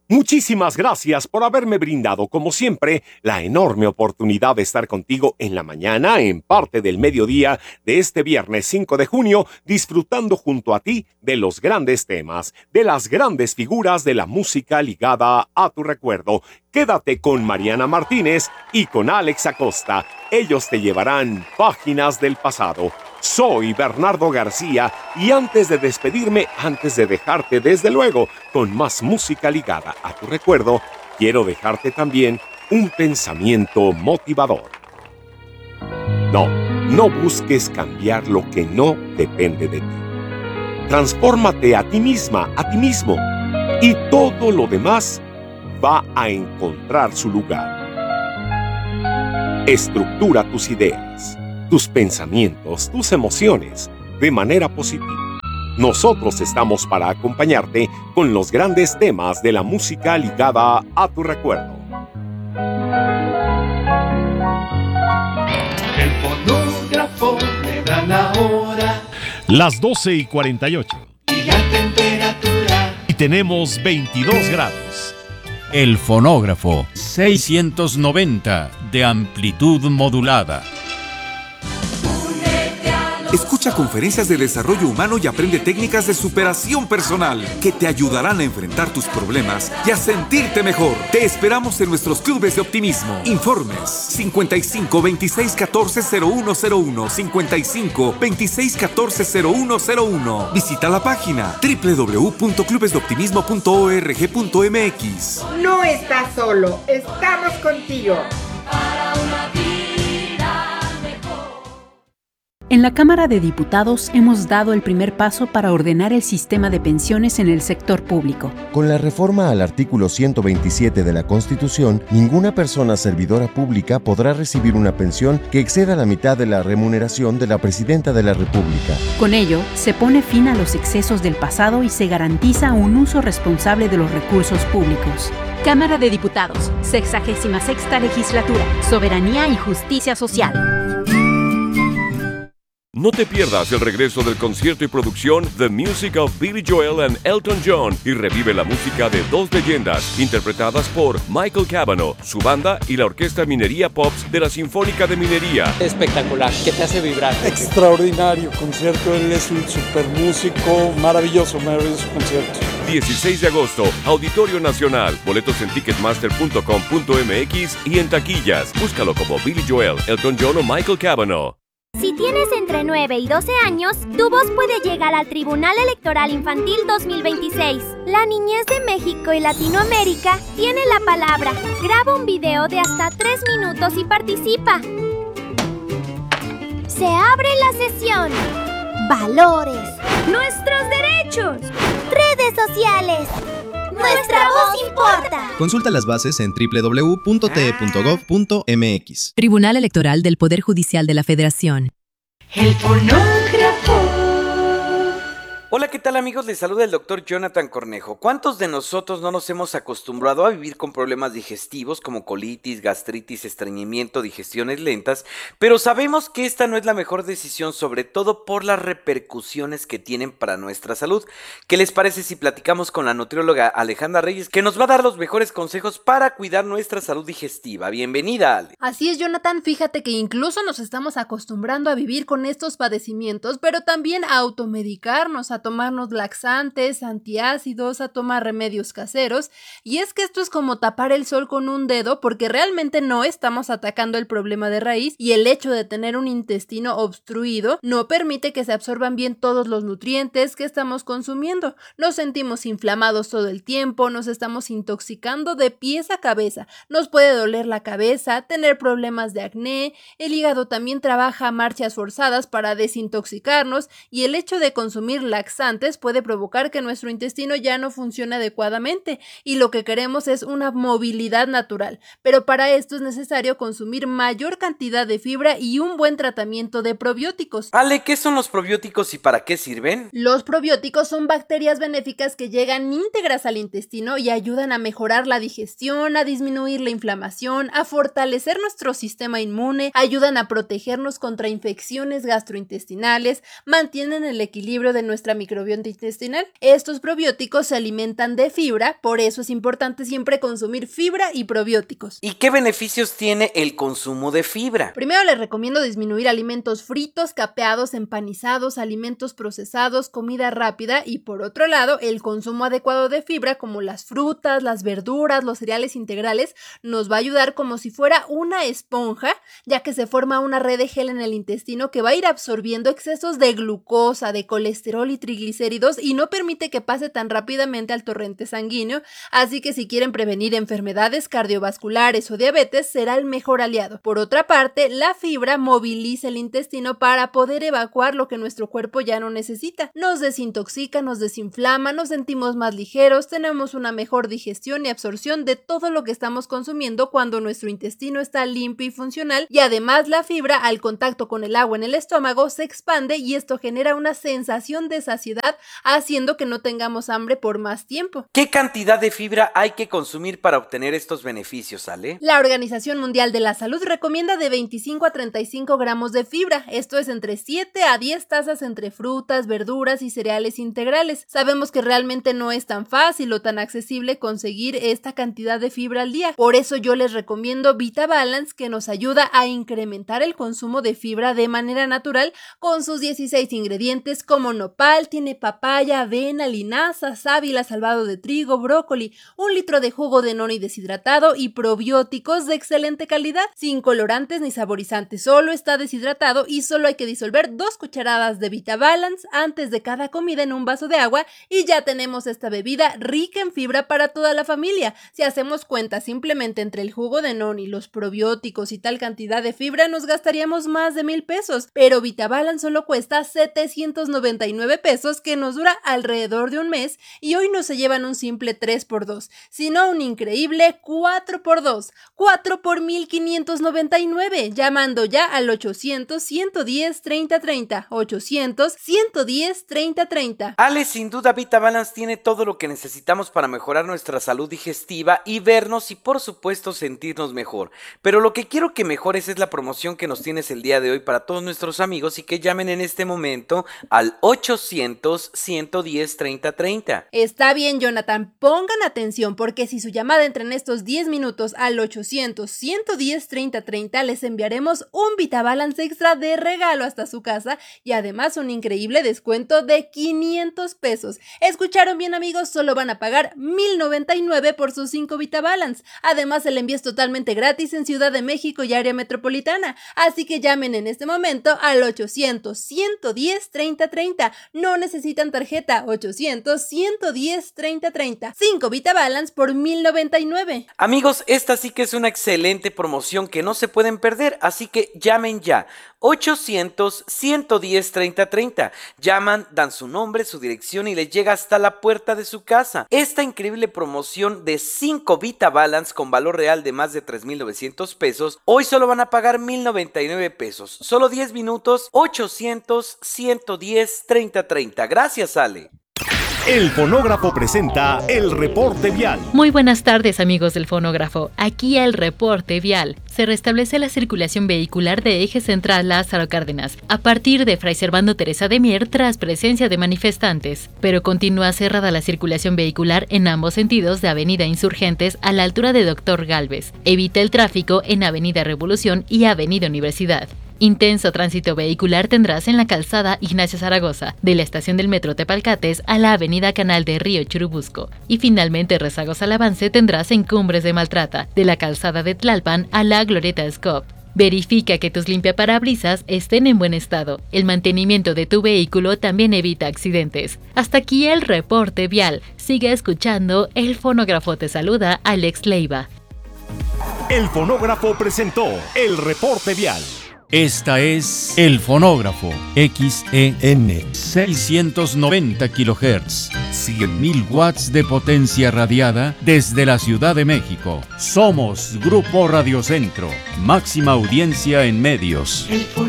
Muchísimas gracias por haberme brindado, como siempre, la enorme oportunidad de estar contigo en la mañana, en parte del mediodía de este viernes 5 de junio, disfrutando junto a ti de los grandes temas, de las grandes figuras de la música ligada a tu recuerdo. Quédate con Mariana Martínez y con Alex Acosta. Ellos te llevarán páginas del pasado. Soy Bernardo García y antes de despedirme, antes de dejarte desde luego con más música ligada a tu recuerdo, quiero dejarte también un pensamiento motivador. No busques cambiar lo que no depende de ti. Transfórmate a ti misma, a ti mismo, y todo lo demás va a encontrar su lugar. Estructura tus ideas, tus pensamientos, tus emociones de manera positiva. Nosotros estamos para acompañarte con los grandes temas de la música ligada a tu recuerdo. El fonógrafo me da la hora. Las 12:48. Y la temperatura. Y tenemos 22 grados. El fonógrafo 690 de amplitud modulada. Escucha conferencias de desarrollo humano y aprende técnicas de superación personal que te ayudarán a enfrentar tus problemas y a sentirte mejor. Te esperamos en nuestros clubes de optimismo. Informes 55 26 14 0101 55 26 14 0101. Visita la página www.clubesdeoptimismo.org.mx. No estás solo, estamos contigo. En la Cámara de Diputados hemos dado el primer paso para ordenar el sistema de pensiones en el sector público. Con la reforma al artículo 127 de la Constitución, ninguna persona servidora pública podrá recibir una pensión que exceda la mitad de la remuneración de la Presidenta de la República. Con ello, se pone fin a los excesos del pasado y se garantiza un uso responsable de los recursos públicos. Cámara de Diputados, 66ª Legislatura, Soberanía y Justicia Social. No te pierdas el regreso del concierto y producción The Music of Billy Joel and Elton John y revive la música de dos leyendas interpretadas por Michael Cavanaugh, su banda y la Orquesta Minería Pops de la Sinfónica de Minería. Espectacular, que te hace vibrar. Extraordinario concierto, él es un super músico, maravilloso concierto. 16 de agosto, Auditorio Nacional. Boletos en ticketmaster.com.mx y en taquillas. Búscalo como Billy Joel, Elton John o Michael Cavanaugh. Si tienes entre 9 y 12 años, tu voz puede llegar al Tribunal Electoral Infantil 2026. La niñez de México y Latinoamérica tiene la palabra. Graba un video de hasta 3 minutos y participa. Se abre la sesión. Valores. Nuestros derechos. Redes sociales. ¡Nuestra voz importa! Consulta las bases en www.te.gov.mx. Tribunal Electoral del Poder Judicial de la Federación. El fonógrafo. Hola, ¿qué tal amigos? Les saluda el doctor Jonathan Cornejo. ¿Cuántos de nosotros no nos hemos acostumbrado a vivir con problemas digestivos como colitis, gastritis, estreñimiento, digestiones lentas? Pero sabemos que esta no es la mejor decisión, sobre todo por las repercusiones que tienen para nuestra salud. ¿Qué les parece si platicamos con la nutrióloga Alejandra Reyes, que nos va a dar los mejores consejos para cuidar nuestra salud digestiva? Bienvenida, Ale. Así es, Jonathan. Fíjate que incluso nos estamos acostumbrando a vivir con estos padecimientos, pero también a automedicarnos, a tomarnos laxantes, antiácidos, a tomar remedios caseros, y es que esto es como tapar el sol con un dedo, porque realmente no estamos atacando el problema de raíz, y el hecho de tener un intestino obstruido no permite que se absorban bien todos los nutrientes que estamos consumiendo. Nos sentimos inflamados todo el tiempo, nos estamos intoxicando de pies a cabeza, nos puede doler la cabeza, tener problemas de acné, el hígado también trabaja a marchas forzadas para desintoxicarnos, y el hecho de consumir laxantes puede provocar que nuestro intestino ya no funcione adecuadamente, y lo que queremos es una movilidad natural, pero para esto es necesario consumir mayor cantidad de fibra y un buen tratamiento de probióticos. Ale, ¿qué son los probióticos y para qué sirven? Los probióticos son bacterias benéficas que llegan íntegras al intestino y ayudan a mejorar la digestión, a disminuir la inflamación, a fortalecer nuestro sistema inmune, ayudan a protegernos contra infecciones gastrointestinales, mantienen el equilibrio de nuestra microbiota intestinal. Estos probióticos se alimentan de fibra, por eso es importante siempre consumir fibra y probióticos. ¿Y qué beneficios tiene el consumo de fibra? Primero les recomiendo disminuir alimentos fritos, capeados, empanizados, alimentos procesados, comida rápida y por otro lado, el consumo adecuado de fibra como las frutas, las verduras, los cereales integrales nos va a ayudar como si fuera una esponja, ya que se forma una red de gel en el intestino que va a ir absorbiendo excesos de glucosa, de colesterol y triglicéridos y no permite que pase tan rápidamente al torrente sanguíneo, así que si quieren prevenir enfermedades cardiovasculares o diabetes será el mejor aliado. Por otra parte, la fibra moviliza el intestino para poder evacuar lo que nuestro cuerpo ya no necesita. Nos desintoxica, nos desinflama, nos sentimos más ligeros, tenemos una mejor digestión y absorción de todo lo que estamos consumiendo cuando nuestro intestino está limpio y funcional, y además la fibra al contacto con el agua en el estómago se expande y esto genera una sensación de saciedad, haciendo que no tengamos hambre por más tiempo. ¿Qué cantidad de fibra hay que consumir para obtener estos beneficios, Ale? La Organización Mundial de la Salud recomienda de 25 a 35 gramos de fibra, esto es entre 7 a 10 tazas entre frutas, verduras y cereales integrales. Sabemos que realmente no es tan fácil o tan accesible conseguir esta cantidad de fibra al día, por eso yo les recomiendo VitaBalance, que nos ayuda a incrementar el consumo de fibra de manera natural con sus 16 ingredientes como nopal, tiene papaya, avena, linaza, sábila, salvado de trigo, brócoli, 1 litro de jugo de noni deshidratado y probióticos de excelente calidad, sin colorantes ni saborizantes, solo está deshidratado y solo hay que disolver 2 cucharadas de VitaBalance antes de cada comida en un vaso de agua y ya tenemos esta bebida rica en fibra para toda la familia. Si hacemos cuenta simplemente entre el jugo de noni, los probióticos y tal cantidad de fibra nos gastaríamos más de 1,000 pesos, pero VitaBalance solo cuesta 799 pesos que nos dura alrededor de un mes y hoy no se llevan un simple 3x2, sino un increíble 4x2, 4 por 1,599, llamando ya al 800-110-3030, 800-110-3030. Ale, sin duda VitaBalance tiene todo lo que necesitamos para mejorar nuestra salud digestiva y vernos y por supuesto sentirnos mejor, pero lo que quiero que mejores es la promoción que nos tienes el día de hoy para todos nuestros amigos y que llamen en este momento al 800-110-3030. Está bien, Jonathan, pongan atención porque si su llamada entra en estos 10 minutos al 800-110-3030 les enviaremos un VitaBalance extra de regalo hasta su casa y además un increíble descuento de 500 pesos. ¿Escucharon bien, amigos? Solo van a pagar 1,099 por sus 5 VitaBalance. Además, el envío es totalmente gratis en Ciudad de México y área metropolitana. Así que llamen en este momento al 800-110-3030. No necesitan tarjeta. 800-110-3030. 5 VitaBalance por 1,099. Amigos, esta sí que es una excelente promoción que no se pueden perder, así que llamen ya. 800-110-3030. Llaman, dan su nombre, su dirección y les llega hasta la puerta de su casa. Esta increíble promoción de 5 VitaBalance con valor real de más de 3,900 pesos, hoy solo van a pagar 1,099 pesos. Solo 10 minutos, 800-110-3030. Gracias, Ale. El Fonógrafo presenta el reporte vial. Muy buenas tardes, amigos del Fonógrafo. Aquí el reporte vial. Se restablece la circulación vehicular de eje central Lázaro Cárdenas a partir de Fray Servando Teresa de Mier tras presencia de manifestantes, pero continúa cerrada la circulación vehicular en ambos sentidos de Avenida Insurgentes a la altura de Doctor Gálvez. Evita el tráfico en Avenida Revolución y Avenida Universidad. Intenso tránsito vehicular tendrás en la calzada Ignacio Zaragoza, de la estación del metro Tepalcates a la avenida Canal de Río Churubusco. Y finalmente rezagos al avance tendrás en Cumbres de Maltrata, de la calzada de Tlalpan a la Glorieta Scop. Verifica que tus limpiaparabrisas estén en buen estado. El mantenimiento de tu vehículo también evita accidentes. Hasta aquí el reporte vial. Sigue escuchando, el Fonógrafo te saluda, Alex Leiva. El Fonógrafo presentó el reporte vial. Esta es El Fonógrafo, XEN, 690 kHz, 100.000 watts de potencia radiada desde la Ciudad de México. Somos Grupo Radio Centro, máxima audiencia en medios.